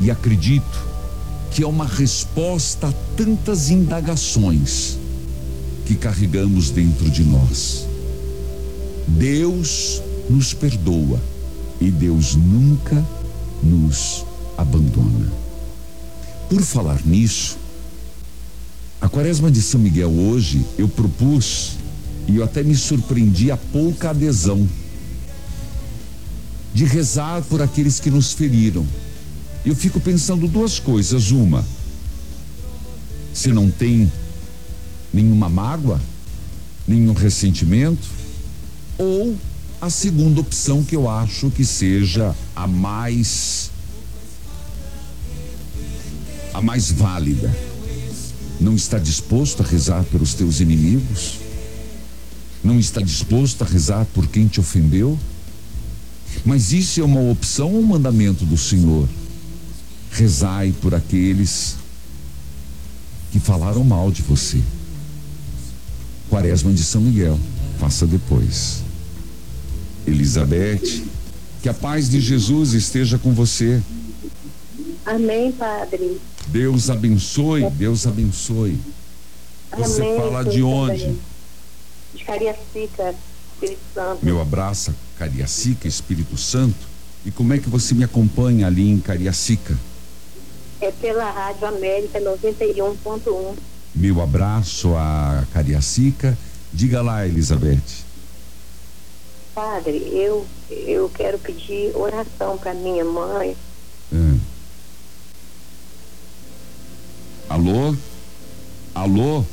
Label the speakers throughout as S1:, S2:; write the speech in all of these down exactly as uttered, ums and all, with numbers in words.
S1: E acredito que é uma resposta a tantas indagações que carregamos dentro de nós. Deus nos perdoa e Deus nunca nos abandona. Por falar nisso, a Quaresma de São Miguel hoje eu propus, e eu até me surpreendi, a pouca adesão, de rezar por aqueles que nos feriram. Eu fico pensando duas coisas. Uma, se não tem nenhuma mágoa, nenhum ressentimento, ou a segunda opção, que eu acho que seja a mais a mais válida. Não está disposto a rezar pelos teus inimigos? Não está disposto a rezar por quem te ofendeu? Mas isso é uma opção ou um mandamento do Senhor? Rezai por aqueles que falaram mal de você. Quaresma de São Miguel, faça depois. Elizabeth, que a paz de Jesus esteja com você.
S2: Amém, Padre.
S1: Deus abençoe, Deus abençoe. Você
S2: Amém,
S1: fala de onde?
S2: Também. De Cariacica, Espírito Santo.
S1: Meu abraço, Cariacica, Espírito Santo. E como é que você me acompanha ali em Cariacica?
S2: É pela Rádio América noventa e um ponto um.
S1: Meu abraço a Cariacica. Diga lá, Elizabeth.
S2: Padre, eu, eu quero pedir oração para minha mãe.
S1: É. Alô? Alô?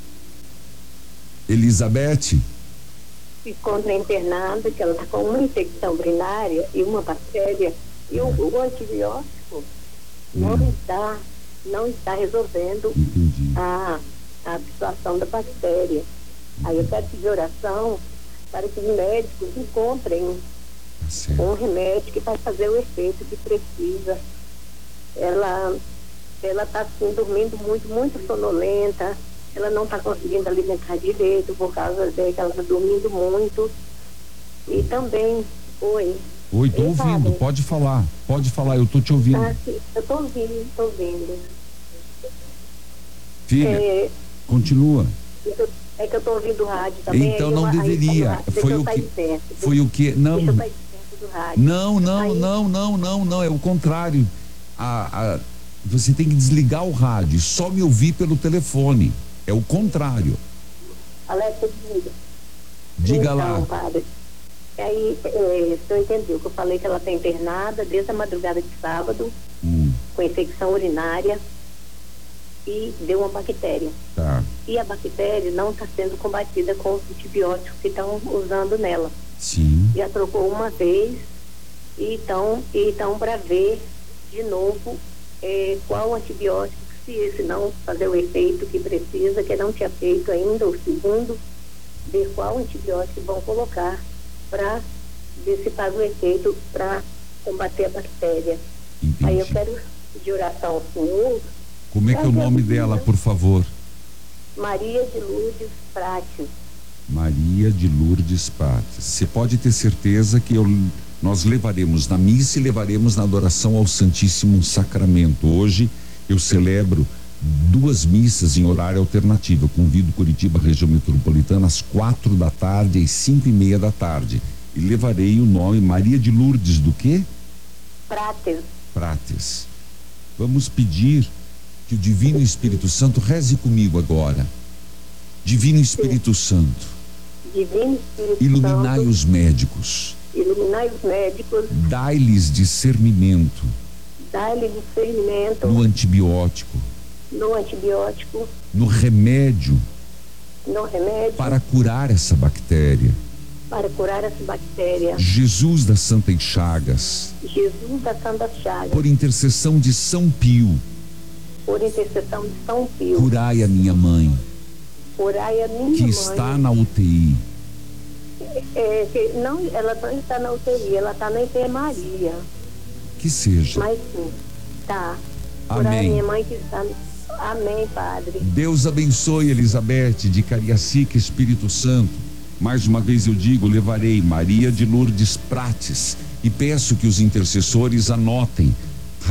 S1: Elizabeth?
S2: Se encontra internada, que ela está com uma infecção urinária e uma bactéria. E o, o antibiótico não
S1: Hum.
S2: está, não está resolvendo
S1: Entendi.
S2: a, a situação da bactéria. Aí eu quero pedir oração para que os médicos encontrem
S1: Tá certo.
S2: um remédio que vai fazer o efeito que precisa. Ela ela está assim, dormindo muito, muito sonolenta. Ela não está conseguindo alimentar direito por causa de que ela está dormindo muito. E também, oi.
S1: Oi, tô
S2: Ei,
S1: ouvindo,
S2: padre.
S1: pode falar, pode falar, eu tô te ouvindo.
S2: Ah, sim, eu estou ouvindo, estou ouvindo.
S1: Filha,
S2: É,
S1: continua.
S2: é que eu estou ouvindo o rádio também.
S1: Então
S2: aí
S1: não
S2: eu- aí-
S1: deveria.
S2: aí- deixa
S1: Foi
S2: eu
S1: o
S2: sair
S1: que,
S2: perto,
S1: foi o que, não,
S2: Deixa eu sair perto do rádio.
S1: não, não,
S2: Aí-
S1: não, não, não, não, é o contrário. A, a, você tem que desligar o rádio, só me ouvir pelo telefone. É o contrário.
S2: Alexa, diga.
S1: Diga
S2: então,
S1: lá.
S2: Padre, aí, é, você entendeu que eu falei que ela está internada desde a madrugada de sábado,
S1: Hum,
S2: com infecção urinária e deu uma bactéria.
S1: tá,
S2: E a bactéria não está sendo combatida com os antibióticos que estão usando nela.
S1: sim,
S2: Já trocou uma vez e então, então para ver de novo é, qual antibiótico, se esse não fazer o efeito que precisa, que não tinha feito ainda o segundo, ver qual antibiótico vão colocar para ver se faz o efeito para combater a bactéria. Aí eu
S1: entendi.
S2: quero pedir oração ao Senhor.
S1: Como é que é o nome dela, por favor?
S2: Maria de Lourdes Prates.
S1: Maria de Lourdes Prates. Você pode ter certeza que eu, nós levaremos na missa e levaremos na adoração ao Santíssimo Sacramento. Hoje eu celebro duas missas em horário alternativo. Eu convido Curitiba, região metropolitana, às quatro da tarde e às cinco e meia da tarde. E levarei o nome Maria de Lourdes do quê?
S2: Prates.
S1: Prates. Vamos pedir que o Divino Espírito Santo reze comigo agora. Divino Espírito Santo,
S2: Divino Espírito
S1: iluminai
S2: Santo,
S1: os médicos,
S2: iluminai os médicos,
S1: dai-lhes discernimento
S2: dai-lhe discernimento
S1: no antibiótico,
S2: no antibiótico,
S1: no remédio
S2: no remédio,
S1: para curar essa bactéria.
S2: para curar essa bactéria.
S1: Jesus das Santas Chagas,
S2: Jesus da Santa Chagas,
S1: por intercessão de São Pio,
S2: por intercessão de São Pio,
S1: curai a minha mãe,
S2: curai a minha
S1: que
S2: mãe.
S1: está na U T I.
S2: É, que não, ela não está na U T I, ela está na enfermaria.
S1: Que seja.
S2: Mas sim, tá. Curai a
S1: Amém.
S2: minha mãe que está. Amém, Padre.
S1: Deus abençoe Elizabeth de Cariacica, Espírito Santo. Mais uma vez eu digo, levarei Maria de Lourdes Prates e peço que os intercessores anotem